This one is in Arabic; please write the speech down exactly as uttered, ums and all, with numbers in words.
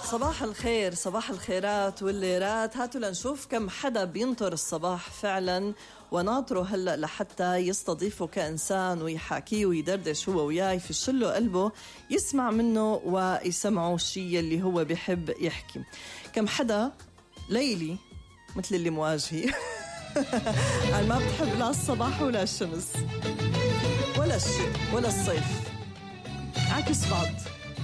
صباح الخير، صباح الخيرات والليرات. هاتوا لنشوف كم حدا بينطر الصباح فعلا وناطره هلأ لحتى يستضيفه كإنسان ويحاكيه ويدردش هو وياه، يفشله قلبه، يسمع منه ويسمعه الشيء اللي هو بيحب يحكي. كم حدا ليلي مثل اللي مواجهي يعني ما بتحب لا الصباح ولا الشمس ولا الشتاء ولا الصيف، عكس بعض.